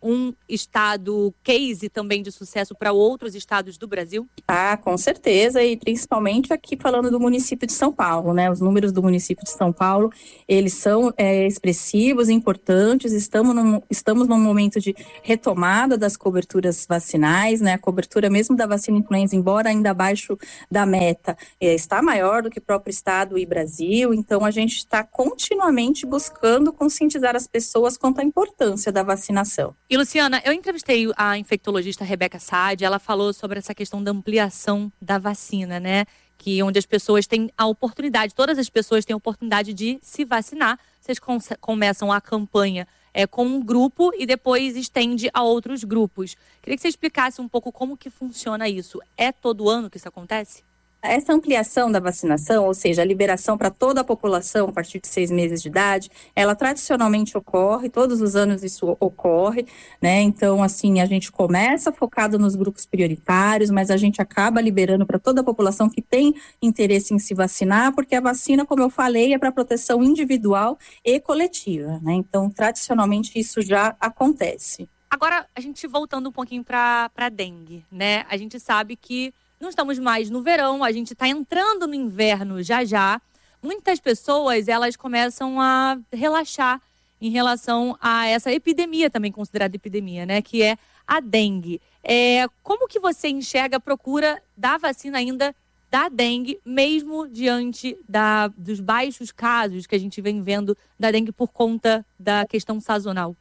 um estado case também de sucesso para outros estados do Brasil? Ah, com certeza, e principalmente aqui falando do município de São Paulo, né? Os números do município de São Paulo, eles são expressivos, importantes, estamos num momento de retomada das coberturas vacinais, né? A cobertura mesmo da vacina influenza, embora ainda abaixo da meta, está maior do que o próprio estado e Brasil, então a gente está continuamente buscando conscientizar as pessoas quanto à importância da vacinação. E Luciana, eu entrevistei a infectologista Rebeca Saad, ela falou sobre essa questão da ampliação da vacina, né? Que onde as pessoas têm a oportunidade, todas as pessoas têm a oportunidade de se vacinar. Vocês começam a campanha com um grupo e depois estende a outros grupos. Queria que você explicasse um pouco como que funciona isso. É todo ano que isso acontece? Essa ampliação da vacinação, ou seja, a liberação para toda a população a partir de 6 meses de idade, ela tradicionalmente ocorre, todos os anos isso ocorre, né? Então, assim, a gente começa focado nos grupos prioritários, mas a gente acaba liberando para toda a população que tem interesse em se vacinar, porque a vacina, como eu falei, é para proteção individual e coletiva, né? Então, tradicionalmente isso já acontece. Agora, a gente voltando um pouquinho para a dengue, né? A gente sabe que não estamos mais no verão, a gente está entrando no inverno já. Muitas pessoas, elas começam a relaxar em relação a essa epidemia, também considerada epidemia, né? Que é a dengue. Como que você enxerga a procura da vacina ainda da dengue, mesmo diante dos baixos casos que a gente vem vendo da dengue por conta da questão sazonal?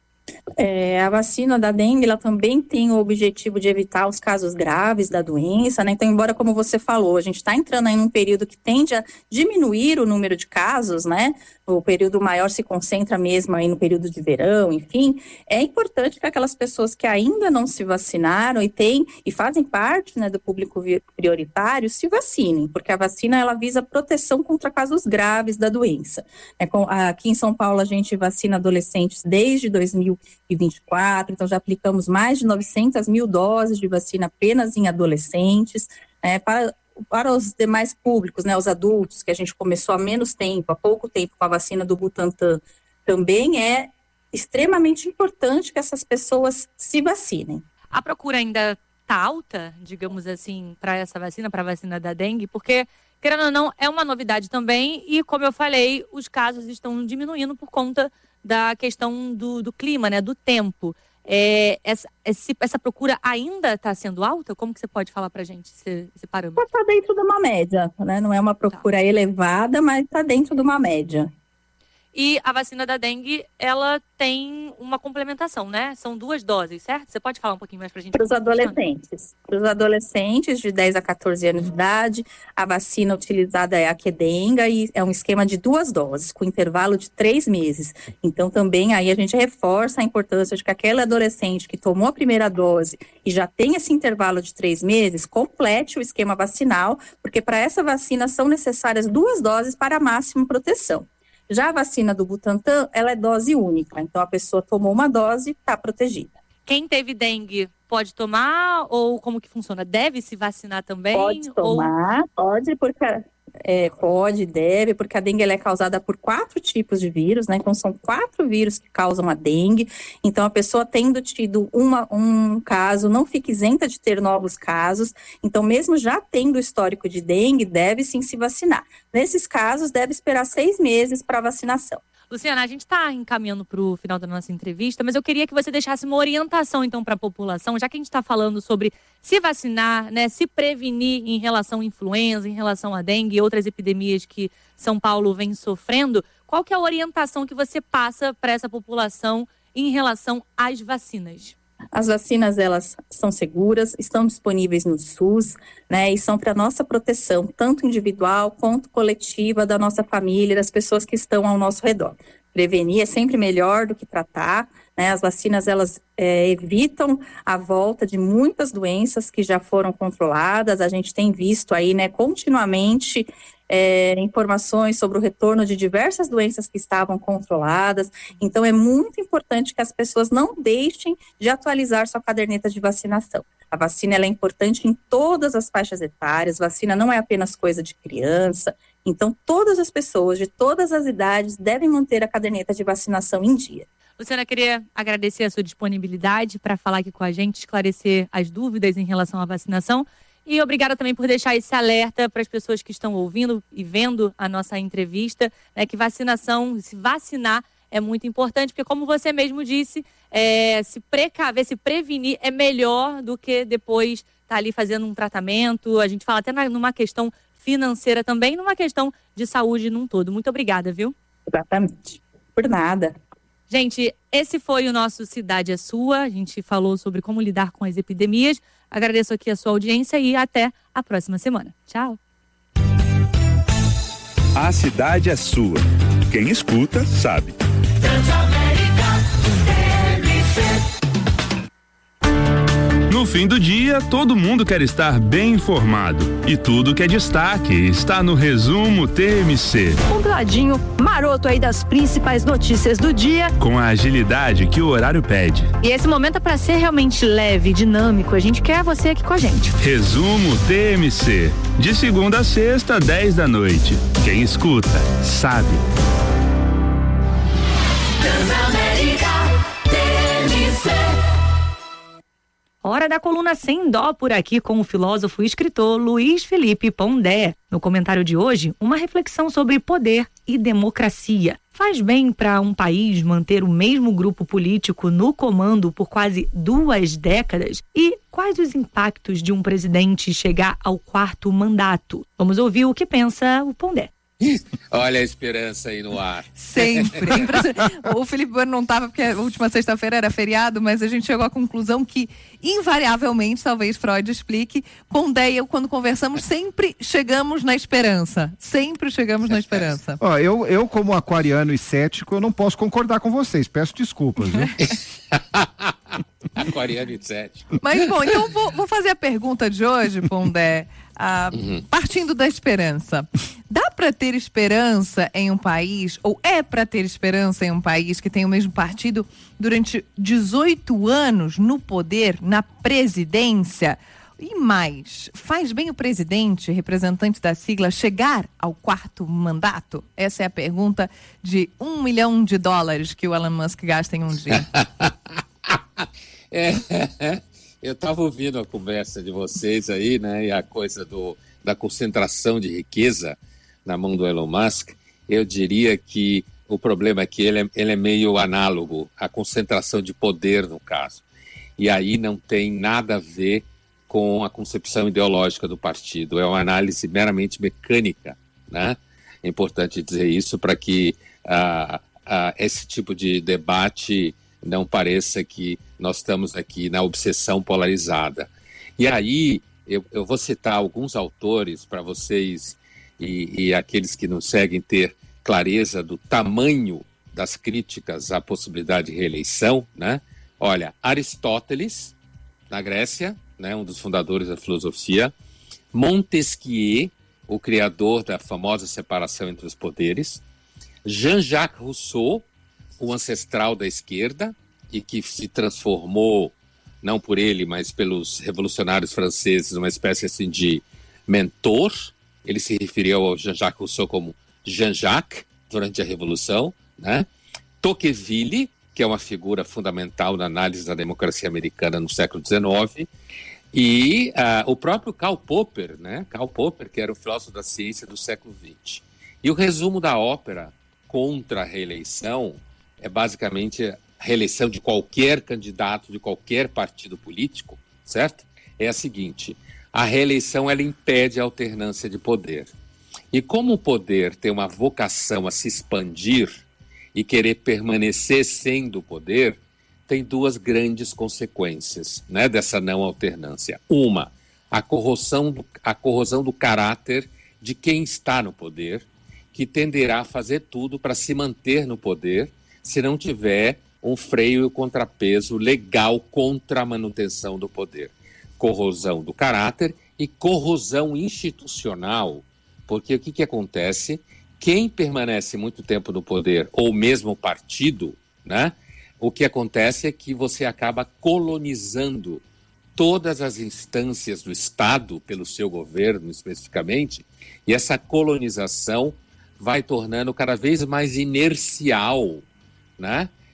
A vacina da dengue, ela também tem o objetivo de evitar os casos graves da doença, né? Então, embora, como você falou, a gente está entrando aí num período que tende a diminuir o número de casos, né? O período maior se concentra mesmo aí no período de verão, enfim. É importante que aquelas pessoas que ainda não se vacinaram e fazem parte, né, do público prioritário se vacinem, porque a vacina, ela visa proteção contra casos graves da doença. Aqui em São Paulo, a gente vacina adolescentes desde 2024, então já aplicamos mais de 900 mil doses de vacina apenas em adolescentes. Para os demais públicos, né, os adultos, que a gente começou há pouco tempo com a vacina do Butantan, também é extremamente importante que essas pessoas se vacinem. A procura ainda está alta, digamos assim, para essa vacina, para a vacina da dengue, porque, querendo ou não, é uma novidade também e, como eu falei, os casos estão diminuindo por conta da questão do clima, né, do tempo. Essa procura ainda está sendo alta? Como que você pode falar para a gente esse parâmetro? Está dentro de uma média, né? Não é uma procura elevada, mas está dentro de uma média. E a vacina da dengue, ela tem uma complementação, né? São 2 doses, certo? Você pode falar um pouquinho mais pra gente? Para os adolescentes. Para os adolescentes de 10 a 14 anos de idade, a vacina utilizada é a Qdenga e é um esquema de 2 doses, com intervalo de 3 meses. Então, também aí a gente reforça a importância de que aquele adolescente que tomou a primeira dose e já tem esse intervalo de 3 meses, complete o esquema vacinal, porque para essa vacina são necessárias 2 doses para a máxima proteção. Já a vacina do Butantan, ela é dose única. Então, a pessoa tomou uma dose e está protegida. Quem teve dengue pode tomar ou como que funciona? Deve se vacinar também? Pode tomar, pode, porque deve, porque a dengue ela é causada por 4 tipos de vírus, né? Então, são 4 vírus que causam a dengue. Então, a pessoa tendo tido um caso, não fica isenta de ter novos casos. Então, mesmo já tendo histórico de dengue, deve sim se vacinar. Nesses casos, deve esperar 6 meses para a vacinação. Luciana, a gente está encaminhando para o final da nossa entrevista, mas eu queria que você deixasse uma orientação, então, para a população, já que a gente está falando sobre se vacinar, né, se prevenir em relação à influenza, em relação à dengue e outras epidemias que São Paulo vem sofrendo. Qual que é a orientação que você passa para essa população em relação às vacinas? As vacinas, elas são seguras, estão disponíveis no SUS, né, e são para nossa proteção, tanto individual quanto coletiva, da nossa família, das pessoas que estão ao nosso redor. Prevenir é sempre melhor do que tratar, né? As vacinas, elas evitam a volta de muitas doenças que já foram controladas. A gente tem visto aí, né, continuamente informações sobre o retorno de diversas doenças que estavam controladas. Então, é muito importante que as pessoas não deixem de atualizar sua caderneta de vacinação. A vacina ela é importante em todas as faixas etárias, vacina não é apenas coisa de criança. Então, todas as pessoas de todas as idades devem manter a caderneta de vacinação em dia. Luciana, queria agradecer a sua disponibilidade para falar aqui com a gente, esclarecer as dúvidas em relação à vacinação. E obrigada também por deixar esse alerta para as pessoas que estão ouvindo e vendo a nossa entrevista, né, que vacinação, se vacinar é muito importante, porque como você mesmo disse, se precaver, se prevenir é melhor do que depois estar ali fazendo um tratamento. A gente fala até numa questão financeira também, numa questão de saúde num todo. Muito obrigada, viu? Exatamente. Por nada. Gente, esse foi o nosso Cidade é Sua. A gente falou sobre como lidar com as epidemias. Agradeço aqui a sua audiência e até a próxima semana. Tchau. A cidade é sua. Quem escuta, sabe. No fim do dia, todo mundo quer estar bem informado. E tudo que é destaque está no Resumo TMC. Compiladinho maroto aí das principais notícias do dia. Com a agilidade que o horário pede. E esse momento é para ser realmente leve, dinâmico. A gente quer você aqui com a gente. Resumo TMC. De segunda a sexta, 10 da noite. Quem escuta, sabe. Hora da coluna Sem Dó por aqui com o filósofo e escritor Luiz Felipe Pondé. No comentário de hoje, uma reflexão sobre poder e democracia. Faz bem para um país manter o mesmo grupo político no comando por quase 2 décadas? E quais os impactos de um presidente chegar ao 4º mandato? Vamos ouvir o que pensa o Pondé. Olha a esperança aí no ar. Sempre. O Felipe Bueno não estava porque a última sexta-feira era feriado, mas a gente chegou à conclusão que, invariavelmente, talvez Freud explique, Pondé e eu, quando conversamos, sempre chegamos na esperança. Sempre chegamos na esperança. Ó, eu como aquariano e cético, eu não posso concordar com vocês. Peço desculpas, viu? Aquariano e cético. Mas, bom, então vou fazer a pergunta de hoje, Pondé. Partindo da esperança, dá para ter esperança em um país, ou é para ter esperança em um país que tem o mesmo partido durante 18 anos no poder, na presidência? E mais, faz bem o presidente, representante da sigla, chegar ao 4º mandato? Essa é a pergunta de $1 milhão que o Elon Musk gasta em um dia. Eu estava ouvindo a conversa de vocês aí, né, e a coisa da concentração de riqueza na mão do Elon Musk. Eu diria que o problema é que ele é meio análogo à concentração de poder, no caso. E aí não tem nada a ver com a concepção ideológica do partido. É uma análise meramente mecânica, né? É importante dizer isso para que esse tipo de debate não pareça que nós estamos aqui na obsessão polarizada. E aí, eu vou citar alguns autores para vocês e aqueles que nos seguem ter clareza do tamanho das críticas à possibilidade de reeleição, né? Olha, Aristóteles, na Grécia, né, um dos fundadores da filosofia, Montesquieu, o criador da famosa separação entre os poderes, Jean-Jacques Rousseau, o ancestral da esquerda, e que se transformou, não por ele, mas pelos revolucionários franceses, uma espécie assim de mentor. Ele se referiu ao Jean-Jacques Rousseau como Jean-Jacques, durante a Revolução, né? Tocqueville, que é uma figura fundamental na análise da democracia americana no século XIX, e o próprio Karl Popper, né? Karl Popper, que era um filósofo da ciência do século XX. E o resumo da ópera contra a reeleição é basicamente a reeleição de qualquer candidato, de qualquer partido político, certo? É a seguinte: a reeleição ela impede a alternância de poder. E como o poder tem uma vocação a se expandir e querer permanecer sendo o poder, tem duas grandes consequências, né, dessa não alternância. Uma, a corrosão do caráter de quem está no poder, que tenderá a fazer tudo para se manter no poder se não tiver um freio e contrapeso legal contra a manutenção do poder. Corrosão do caráter e corrosão institucional, porque o que acontece? Quem permanece muito tempo no poder, ou mesmo partido, né? O que acontece é que você acaba colonizando todas as instâncias do Estado, pelo seu governo especificamente, e essa colonização vai tornando cada vez mais inercial, né?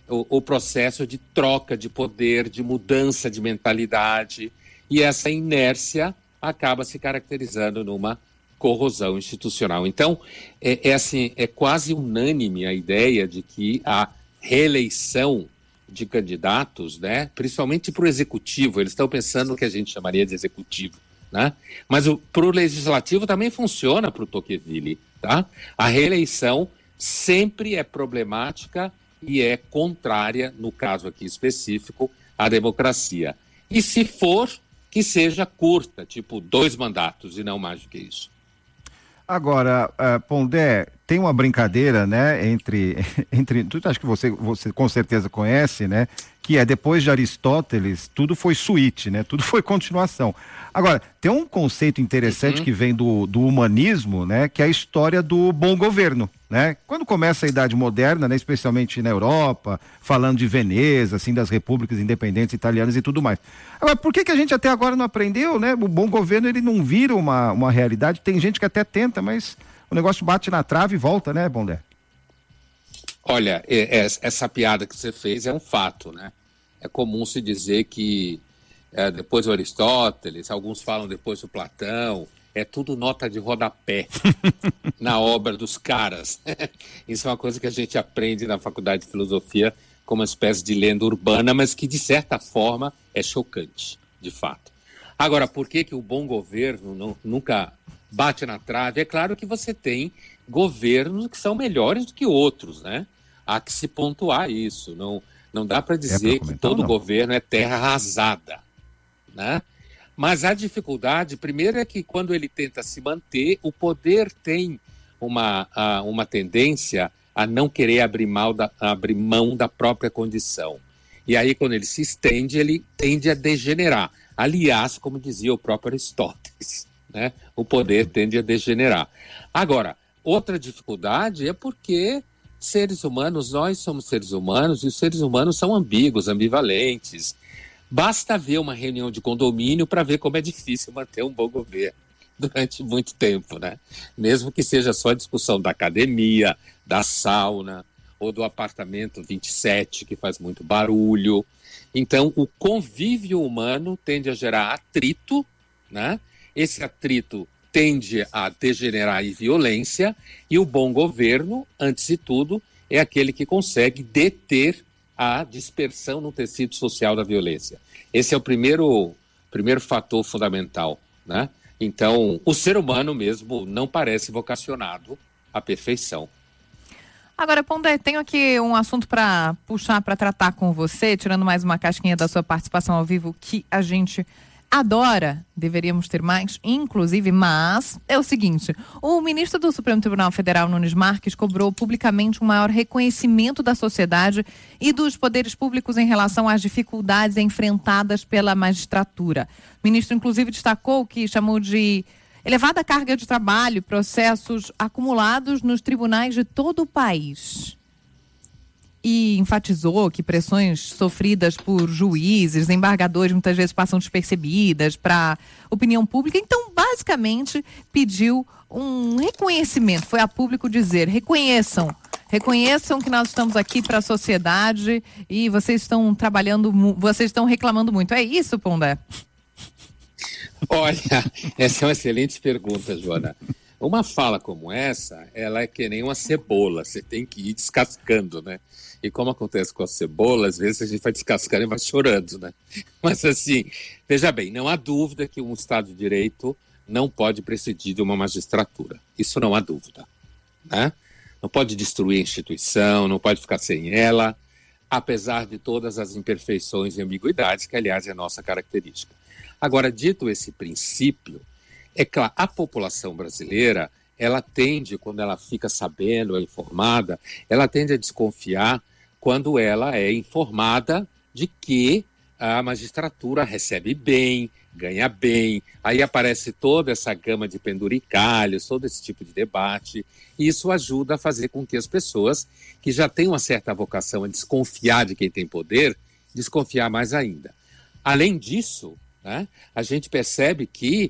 o processo de troca de poder, de mudança de mentalidade, e essa inércia acaba se caracterizando numa corrosão institucional. Então, é quase unânime a ideia de que a reeleição de candidatos, né, principalmente para o executivo, eles estão pensando no que a gente chamaria de executivo, né? Mas para o legislativo também funciona para o Tocqueville, tá? A reeleição sempre é problemática e é contrária, no caso aqui específico, à democracia. E se for, que seja curta, tipo 2 mandatos e não mais do que isso. Agora, Pondé, tem uma brincadeira, né, entre acho que você com certeza conhece, né, que é depois de Aristóteles, tudo foi suíte, né, tudo foi continuação. Agora, tem um conceito interessante que vem do humanismo, né, que é a história do bom governo, né? Quando começa a Idade Moderna, né, especialmente na Europa, falando de Veneza, assim, das repúblicas independentes italianas e tudo mais. Agora, por que a gente até agora não aprendeu, né? O bom governo, ele não vira uma realidade. Tem gente que até tenta, mas o negócio bate na trave e volta, né, Pondé? Olha, essa piada que você fez é um fato, né? É comum se dizer que depois do Aristóteles, alguns falam depois do Platão, é tudo nota de rodapé na obra dos caras. Isso é uma coisa que a gente aprende na faculdade de filosofia como uma espécie de lenda urbana, mas que de certa forma é chocante, de fato. Agora, por que o bom governo nunca bate na trave? É claro que você tem governos que são melhores do que outros, né? Há que se pontuar isso. Não dá para dizer que todo governo é terra arrasada, né? Mas a dificuldade, primeiro, é que quando ele tenta se manter, o poder tem uma tendência a não querer abrir mão da própria condição. E aí, quando ele se estende, ele tende a degenerar. Aliás, como dizia o próprio Aristóteles, né? O poder tende a degenerar. Agora, outra dificuldade é porque nós somos seres humanos, e os seres humanos são ambíguos, ambivalentes. Basta ver uma reunião de condomínio para ver como é difícil manter um bom governo durante muito tempo, né? Mesmo que seja só a discussão da academia, da sauna ou do apartamento 27, que faz muito barulho. Então, o convívio humano tende a gerar atrito, né? Esse atrito tende a degenerar em violência, e o bom governo, antes de tudo, é aquele que consegue deter a dispersão no tecido social da violência. Esse é o primeiro fator fundamental, né? Então, o ser humano mesmo não parece vocacionado à perfeição. Agora, Pondé, tenho aqui um assunto para puxar, para tratar com você, tirando mais uma casquinha da sua participação ao vivo, que a gente adora, deveríamos ter mais, inclusive, mas é o seguinte: o ministro do Supremo Tribunal Federal, Nunes Marques, cobrou publicamente um maior reconhecimento da sociedade e dos poderes públicos em relação às dificuldades enfrentadas pela magistratura. O ministro, inclusive, destacou que chamou de elevada carga de trabalho e processos acumulados nos tribunais de todo o país. E enfatizou que pressões sofridas por juízes, embargadores, muitas vezes passam despercebidas para a opinião pública. Então, basicamente, pediu um reconhecimento. Foi a público dizer: reconheçam que nós estamos aqui para a sociedade e vocês estão vocês estão reclamando muito. É isso, Pondé? Olha, essa é uma excelente pergunta, Joana. Uma fala como essa, ela é que nem uma cebola, você tem que ir descascando, né? E como acontece com a cebola, às vezes a gente vai descascando e vai chorando, né? Mas assim, veja bem, não há dúvida que um Estado de Direito não pode prescindir de uma magistratura. Isso não há dúvida, né? Não pode destruir a instituição, não pode ficar sem ela, apesar de todas as imperfeições e ambiguidades, que aliás é a nossa característica. Agora, dito esse princípio, é claro, a população brasileira, ela tende, quando ela fica sabendo, é informada, ela tende a desconfiar quando ela é informada de que a magistratura recebe bem, ganha bem, aí aparece toda essa gama de penduricalhos, todo esse tipo de debate, e isso ajuda a fazer com que as pessoas que já têm uma certa vocação a desconfiar de quem tem poder, desconfiar mais ainda. Além disso, né, a gente percebe que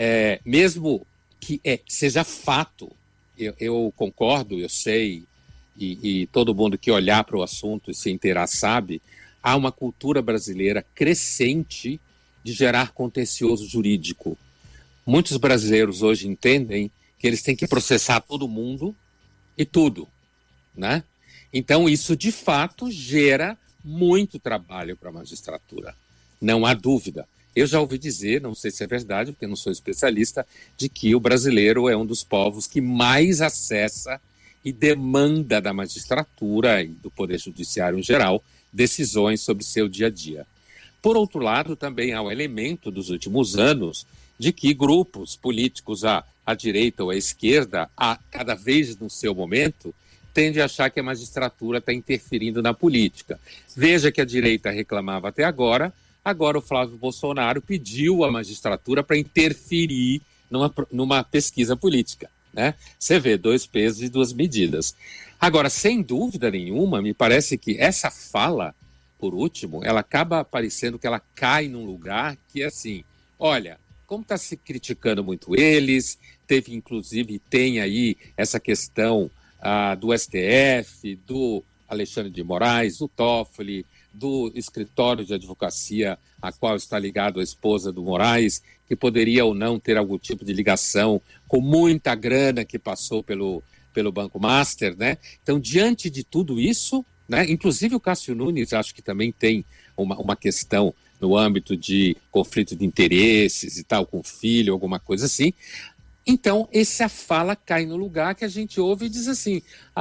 mesmo que seja fato, eu concordo, eu sei, e todo mundo que olhar para o assunto e se inteirar sabe, há uma cultura brasileira crescente de gerar contencioso jurídico. Muitos brasileiros hoje entendem que eles têm que processar todo mundo e tudo, né? Então, isso, de fato, gera muito trabalho para a magistratura. Não há dúvida. Eu já ouvi dizer, não sei se é verdade, porque não sou especialista, de que o brasileiro é um dos povos que mais acessa e demanda da magistratura e do Poder Judiciário em geral decisões sobre seu dia a dia. Por outro lado, também há o elemento dos últimos anos de que grupos políticos à direita ou à esquerda, cada vez no seu momento, tendem a achar que a magistratura está interferindo na política. Veja que a direita reclamava até agora o Flávio Bolsonaro pediu à magistratura para interferir numa pesquisa política, né? Você vê, 2 pesos e 2 medidas. Agora, sem dúvida nenhuma, me parece que essa fala, por último, ela acaba parecendo que ela cai num lugar que é assim, olha, como está se criticando muito eles, teve inclusive, tem aí essa questão do STF, do Alexandre de Moraes, do Toffoli, do escritório de advocacia a qual está ligado a esposa do Moraes, que poderia ou não ter algum tipo de ligação com muita grana que passou pelo Banco Master, né? Então, diante de tudo isso, né, inclusive o Cássio Nunes, acho que também tem uma questão no âmbito de conflito de interesses e tal, com filho, alguma coisa assim. Então, essa fala cai no lugar que a gente ouve e diz assim,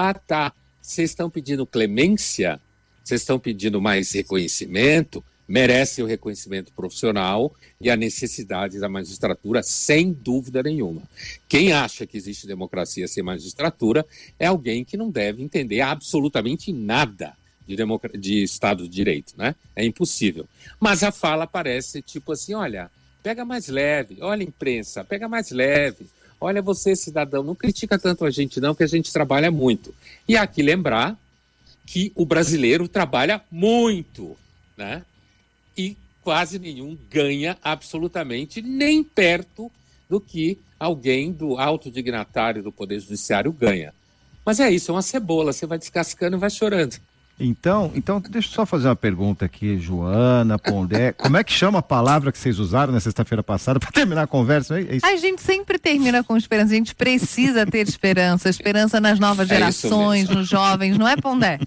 vocês estão pedindo clemência, vocês estão pedindo mais reconhecimento, merecem o reconhecimento profissional e a necessidade da magistratura, sem dúvida nenhuma. Quem acha que existe democracia sem magistratura é alguém que não deve entender absolutamente nada de Estado de Direito, né? É impossível. Mas a fala parece tipo assim, olha, pega mais leve, olha a imprensa, pega mais leve, olha você, cidadão, não critica tanto a gente não, que a gente trabalha muito. E aqui lembrar que o brasileiro trabalha muito, né? E quase nenhum ganha absolutamente nem perto do que alguém do alto dignatário do Poder Judiciário ganha. Mas é isso, é uma cebola, você vai descascando e vai chorando. Então, deixa eu só fazer uma pergunta aqui, Joana, Pondé. Como é que chama a palavra que vocês usaram na sexta-feira passada para terminar a conversa? É isso. A gente sempre termina com esperança, a gente precisa ter esperança nas novas gerações, nos jovens, não é, Pondé?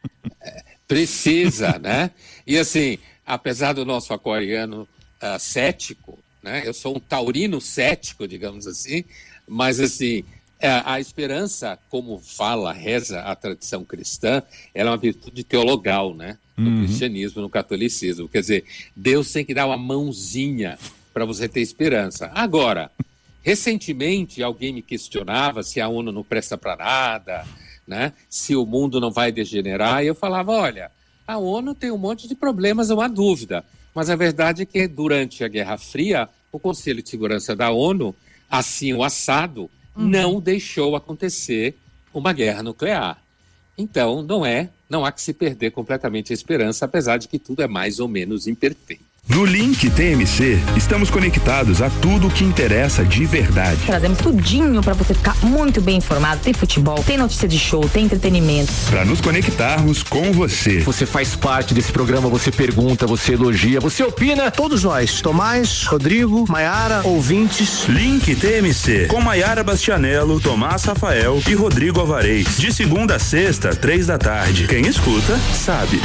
Precisa, né? E assim, apesar do nosso aquariano cético, né? Eu sou um taurino cético, digamos assim, mas assim, a esperança, como reza a tradição cristã, ela é uma virtude teologal, né? No cristianismo, no catolicismo. Quer dizer, Deus tem que dar uma mãozinha para você ter esperança. Agora, recentemente, alguém me questionava se a ONU não presta para nada, né? Se o mundo não vai degenerar, e eu falava, olha, a ONU tem um monte de problemas, não há dúvida, mas a verdade é que durante a Guerra Fria, o Conselho de Segurança da ONU, assim o assado, não deixou acontecer uma guerra nuclear. Então, não há que se perder completamente a esperança, apesar de que tudo é mais ou menos imperfeito. No Link TMC, estamos conectados a tudo o que interessa de verdade. Trazemos tudinho para você ficar muito bem informado. Tem futebol, tem notícia de show, tem entretenimento. Para nos conectarmos com você. Você faz parte desse programa, você pergunta, você elogia, você opina. Todos nós, Tomás, Rodrigo, Maiara, ouvintes. Link TMC, com Maiara Bastianello, Tomás Rafael e Rodrigo Alvarez. De segunda a sexta, 15h. Quem escuta, sabe.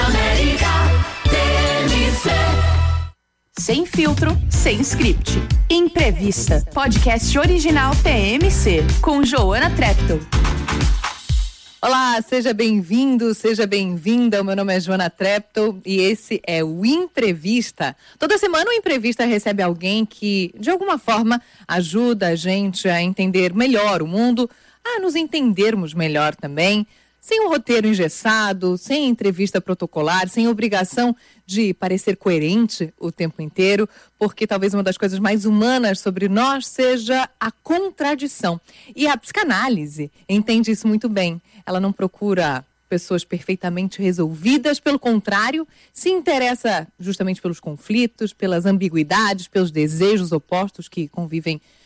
Sem filtro, sem script. Entrevista. Podcast original TMC, com Joana Treptow. Olá, seja bem-vindo, seja bem-vinda. O meu nome é Joana Treptow e esse é o Entrevista. Toda semana o Entrevista recebe alguém que, de alguma forma, ajuda a gente a entender melhor o mundo, a nos entendermos melhor também. Sem um roteiro engessado, sem entrevista protocolar, sem obrigação de parecer coerente o tempo inteiro, porque talvez uma das coisas mais humanas sobre nós seja a contradição. E a psicanálise entende isso muito bem. Ela não procura pessoas perfeitamente resolvidas, pelo contrário, se interessa justamente pelos conflitos, pelas ambiguidades, pelos desejos opostos que convivem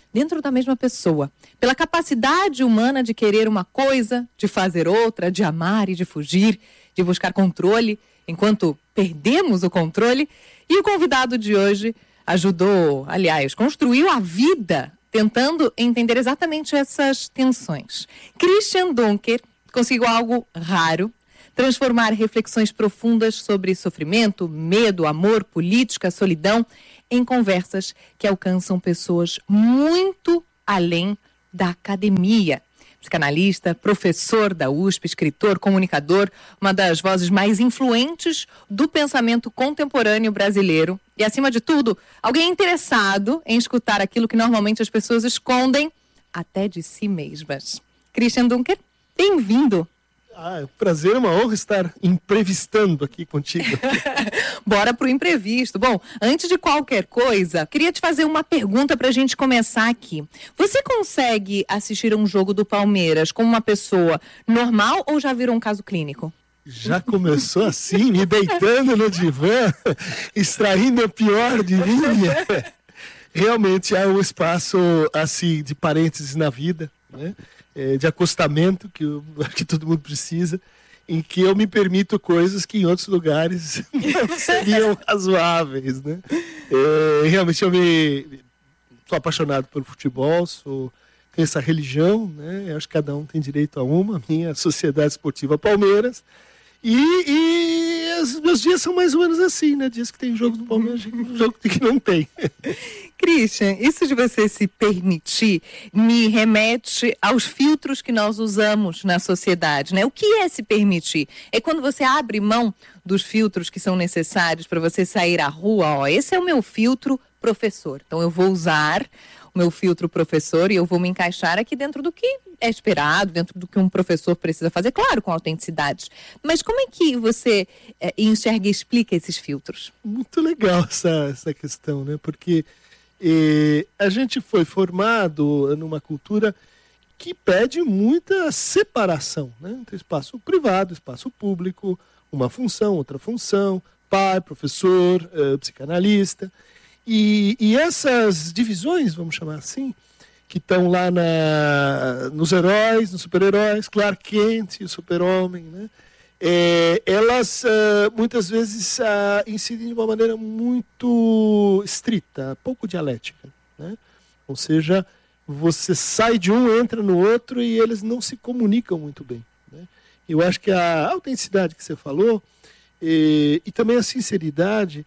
dentro da mesma pessoa, pela capacidade humana de querer uma coisa, de fazer outra, de amar e de fugir, de buscar controle, enquanto perdemos o controle. E o convidado de hoje ajudou, aliás, construiu a vida tentando entender exatamente essas tensões. Christian Dunker conseguiu algo raro: transformar reflexões profundas sobre sofrimento, medo, amor, política, solidão em conversas que alcançam pessoas muito além da academia. Psicanalista, professor da USP, escritor, comunicador, uma das vozes mais influentes do pensamento contemporâneo brasileiro e, acima de tudo, alguém interessado em escutar aquilo que normalmente as pessoas escondem até de si mesmas. Christian Dunker, bem-vindo! É um prazer, é uma honra estar imprevistando aqui contigo. Bora pro imprevisto. Bom, antes de qualquer coisa, queria te fazer uma pergunta pra gente começar aqui. Você consegue assistir um jogo do Palmeiras como uma pessoa normal ou já virou um caso clínico? Já começou assim, me deitando no divã, extraindo o pior de mim. Realmente há um espaço assim de parênteses na vida, né? De acostamento que todo mundo precisa, em que eu me permito coisas que em outros lugares não seriam razoáveis, né? Realmente eu sou apaixonado por futebol, tenho essa religião, né? Eu acho que cada um tem direito a uma, minha Sociedade Esportiva Palmeiras, e os meus dias são mais ou menos assim, né? Dias que tem jogo do Palmeiras, jogo que não tem. Christian, isso de você se permitir me remete aos filtros que nós usamos na sociedade, né? O que é se permitir? É quando você abre mão dos filtros que são necessários para você sair à rua. Ó, esse é o meu filtro professor, então eu vou usar o meu filtro professor e eu vou me encaixar aqui dentro do que é esperado, dentro do que um professor precisa fazer, claro, com autenticidade. Mas como é que você enxerga e explica esses filtros? Muito legal essa questão, né? Porque a gente foi formado numa cultura que pede muita separação, né? Entre espaço privado, espaço público, uma função, outra função, pai, professor, psicanalista. E essas divisões, vamos chamar assim, que estão lá nos heróis, nos super-heróis, Clark Kent e o super-homem, né? Elas muitas vezes incidem de uma maneira muito estrita, pouco dialética, né? Ou seja, você sai de um, entra no outro e eles não se comunicam muito bem, né? Eu acho que a autenticidade que você falou e também a sinceridade,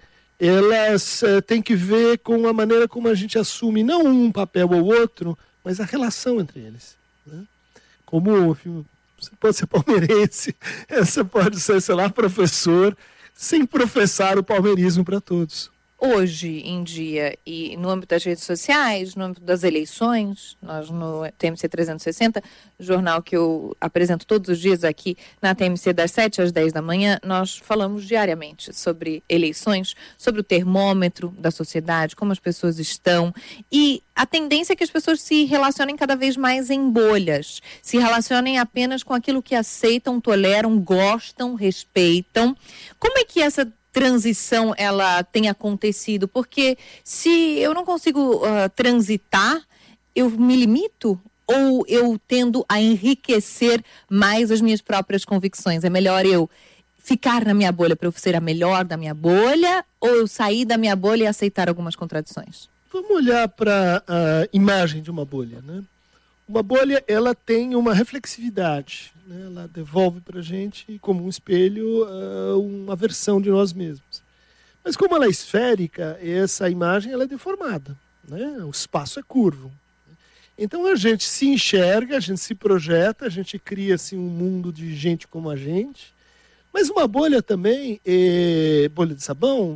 elas têm que ver com a maneira como a gente assume não um papel ou outro, mas a relação entre eles, né? Como você pode ser palmeirense, você pode ser, sei lá, professor, sem professar o palmeirismo para todos. Hoje em dia, e no âmbito das redes sociais, no âmbito das eleições, nós no TMC 360, jornal que eu apresento todos os dias aqui na TMC das 7 às 10 da manhã, nós falamos diariamente sobre eleições, sobre o termômetro da sociedade, como as pessoas estão, e a tendência é que as pessoas se relacionem cada vez mais em bolhas, se relacionem apenas com aquilo que aceitam, toleram, gostam, respeitam. Como é que essa transição ela tem acontecido? Porque se eu não consigo transitar, eu me limito ou eu tendo a enriquecer mais as minhas próprias convicções? É melhor eu ficar na minha bolha para eu ser a melhor da minha bolha ou eu sair da minha bolha e aceitar algumas contradições? Vamos olhar para a imagem de uma bolha, né? Uma bolha, ela tem uma reflexividade, né? Ela devolve para a gente, como um espelho, uma versão de nós mesmos. Mas como ela é esférica, essa imagem ela é deformada, né? O espaço é curvo. Então a gente se enxerga, a gente se projeta, a gente cria assim, um mundo de gente como a gente. Mas uma bolha também, bolha de sabão,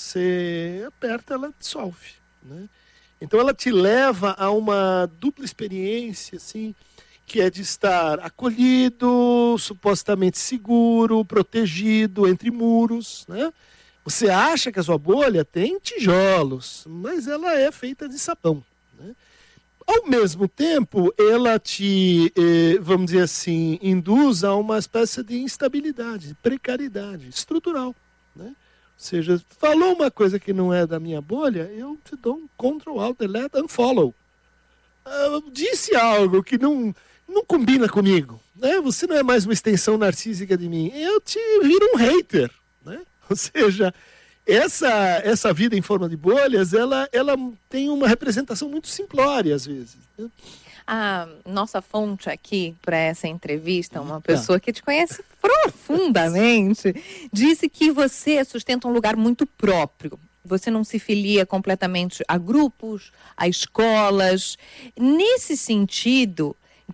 você aperta, ela dissolve, né? Então ela te leva a uma dupla experiência, assim, que é de estar acolhido, supostamente seguro, protegido entre muros, né? Você acha que a sua bolha tem tijolos, mas ela é feita de sabão, né? Ao mesmo tempo, ela te, vamos dizer assim, induz a uma espécie de instabilidade, de precariedade estrutural, né? Ou seja, falou uma coisa que não é da minha bolha, eu te dou um Ctrl, Alt, Delete, Unfollow. disse algo que não combina comigo, né? Você não é mais uma extensão narcísica de mim. Eu te viro um hater, né? Ou seja, essa vida em forma de bolhas, ela tem uma representação muito simplória às vezes, né? A nossa fonte aqui para essa entrevista, uma pessoa que te conhece profundamente, disse que você sustenta um lugar muito próprio. Você não se filia completamente a grupos, a escolas. Nesse sentido,